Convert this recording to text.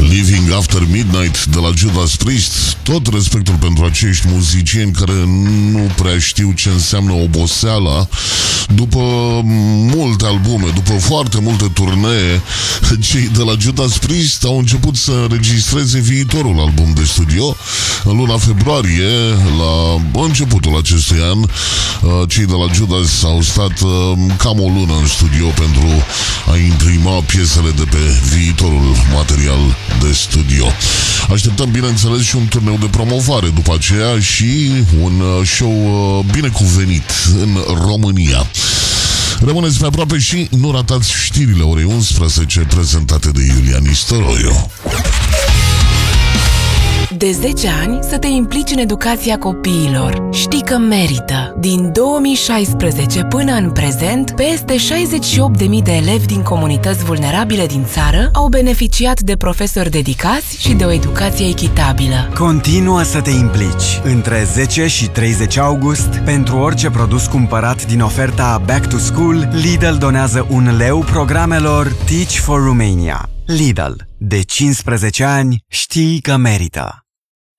Living After Midnight de la Judas Priest. Tot respectul pentru acești muzicieni care nu prea știu ce înseamnă oboseala. După multe albume, după foarte multe turnee, cei de la Judas Priest au început să înregistreze viitorul album de studio. În luna februarie, la începutul acestui an, cei de la Judas au stat cam o lună în studio pentru a imprima piesele de pe viitorul material de studio. Așteptăm, bineînțeles, și un turneu de promovare după aceea și un show binecuvenit în România. Rămâneți pe aproape și nu ratați știrile orei 11 prezentate de Iulian Istoroiu. De 10 ani să te implici în educația copiilor. Știi că merită. Din 2016 până în prezent, peste 68.000 de elevi din comunități vulnerabile din țară au beneficiat de profesori dedicați și de o educație echitabilă. Continuă să te implici. Între 10 și 30 august, pentru orice produs cumpărat din oferta Back to School, Lidl donează 1 leu programelor Teach for Romania. Lidl. De 15 ani știi că merită.